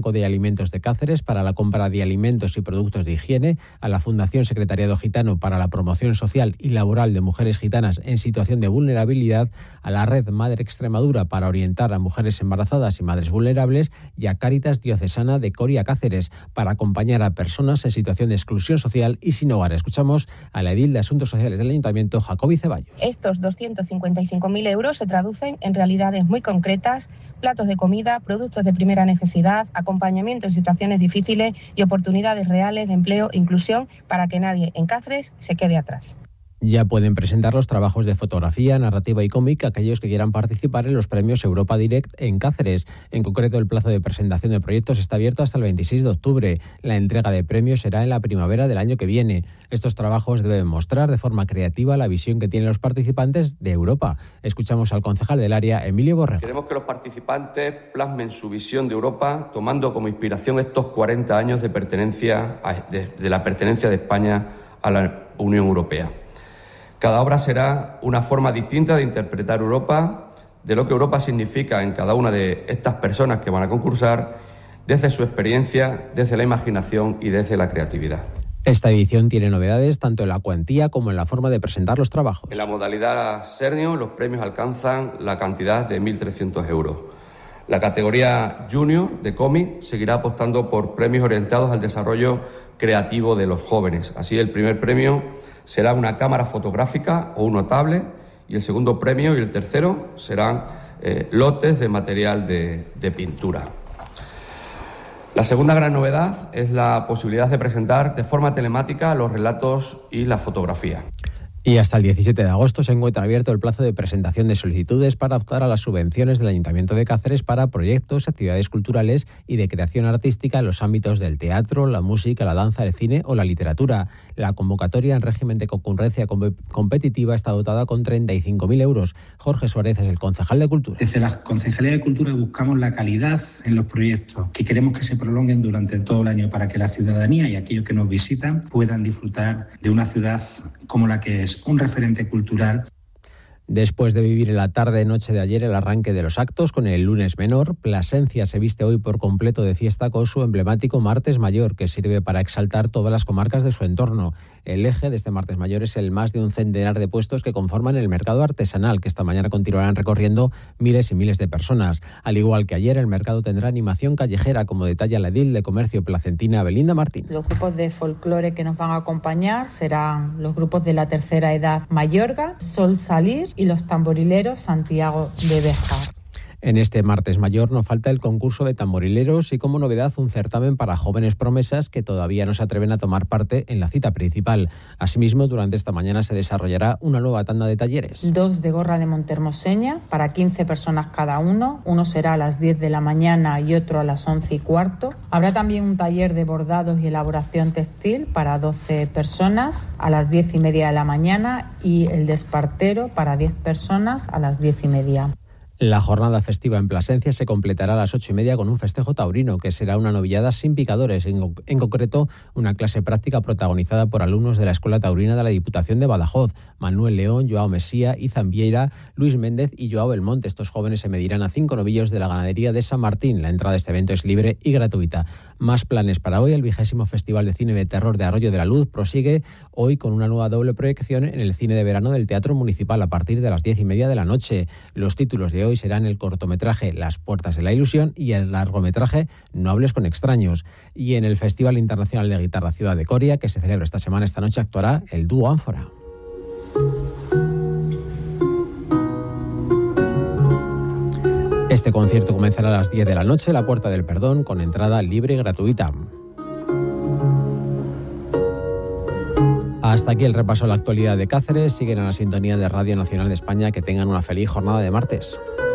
Banco de Alimentos de Cáceres para la compra de alimentos y productos de higiene, a la Fundación Secretariado Gitano para la promoción social y laboral de mujeres gitanas en situación de vulnerabilidad, a la Red Madre Extremadura para orientar a mujeres embarazadas y madres vulnerables y a Cáritas Diocesana de Coria Cáceres para acompañar a personas en situación de exclusión social y sin hogar. Escuchamos a la edil de Asuntos Sociales del Ayuntamiento, Jacobi Ceballos. Estos 255.000 euros se traducen en realidades muy concretas: platos de comida, productos de primera necesidad, acompañamiento en situaciones difíciles y oportunidades reales de empleo e inclusión para que nadie en Cáceres se quede atrás. Ya pueden presentar los trabajos de fotografía, narrativa y cómic aquellos que quieran participar en los premios Europa Direct en Cáceres. En concreto, el plazo de presentación de proyectos está abierto hasta el 26 de octubre. La entrega de premios será en la primavera del año que viene. Estos trabajos deben mostrar de forma creativa la visión que tienen los participantes de Europa. Escuchamos al concejal del área, Emilio Borrego. Queremos que los participantes plasmen su visión de Europa, tomando como inspiración estos 40 años de la pertenencia de España a la Unión Europea. Cada obra será una forma distinta de interpretar Europa, de lo que Europa significa en cada una de estas personas que van a concursar, desde su experiencia, desde la imaginación y desde la creatividad. Esta edición tiene novedades tanto en la cuantía como en la forma de presentar los trabajos. En la modalidad Senior, los premios alcanzan la cantidad de 1.300 euros. La categoría Junior de cómic seguirá apostando por premios orientados al desarrollo creativo de los jóvenes. Así, el primer premio será una cámara fotográfica o un notable, y el segundo premio y el tercero serán lotes de material de pintura. La segunda gran novedad es la posibilidad de presentar de forma telemática los relatos y la fotografía. Y hasta el 17 de agosto se encuentra abierto el plazo de presentación de solicitudes para optar a las subvenciones del Ayuntamiento de Cáceres para proyectos, actividades culturales y de creación artística en los ámbitos del teatro, la música, la danza, el cine o la literatura. La convocatoria en régimen de concurrencia competitiva está dotada con 35.000 euros. Jorge Suárez es el concejal de Cultura. Desde la Concejalía de Cultura buscamos la calidad en los proyectos, que queremos que se prolonguen durante todo el año para que la ciudadanía y aquellos que nos visitan puedan disfrutar de una ciudad como la que es un referente cultural. Después de vivir en la tarde-noche de ayer el arranque de los actos con el lunes menor, Plasencia se viste hoy por completo de fiesta con su emblemático Martes Mayor, que sirve para exaltar todas las comarcas de su entorno. El eje de este Martes Mayor es el más de un centenar de puestos que conforman el mercado artesanal, que esta mañana continuarán recorriendo miles y miles de personas. Al igual que ayer, el mercado tendrá animación callejera, como detalla la edil de Comercio placentina Belinda Martín. Los grupos de folclore que nos van a acompañar serán los grupos de la tercera edad Mayorga, Sol Salir y los tamborileros Santiago de Béjar. En este Martes Mayor no falta el concurso de tamborileros y, como novedad, un certamen para jóvenes promesas que todavía no se atreven a tomar parte en la cita principal. Asimismo, durante esta mañana se desarrollará una nueva tanda de talleres. 2 de gorra de Montermoseña para 15 personas cada uno. Uno será a las 10 de la mañana y otro a las 11:15. Habrá también un taller de bordados y elaboración textil para 12 personas a las 10:30 de la mañana y el de espartero para 10 personas a las 10:30. La jornada festiva en Plasencia se completará a las 8:30 con un festejo taurino, que será una novillada sin picadores, en concreto una clase práctica protagonizada por alumnos de la Escuela Taurina de la Diputación de Badajoz: Manuel León, Joao Mesía, Izan Vieira, Luis Méndez y Joao Belmonte. Estos jóvenes se medirán a 5 novillos de la ganadería de San Martín. La entrada a este evento es libre y gratuita. Más planes para hoy: el 20º Festival de Cine de Terror de Arroyo de la Luz prosigue hoy con una nueva doble proyección en el cine de verano del Teatro Municipal a partir de las 10:30 de la noche. Los títulos de hoy serán el cortometraje Las Puertas de la Ilusión y el largometraje No hables con extraños. Y en el Festival Internacional de Guitarra Ciudad de Coria, que se celebra esta noche, actuará el dúo Ánfora. Este concierto comenzará a las 10 de la noche, La Puerta del Perdón, con entrada libre y gratuita. Hasta aquí el repaso a la actualidad de Cáceres. Siguen a la sintonía de Radio Nacional de España. Que tengan una feliz jornada de martes.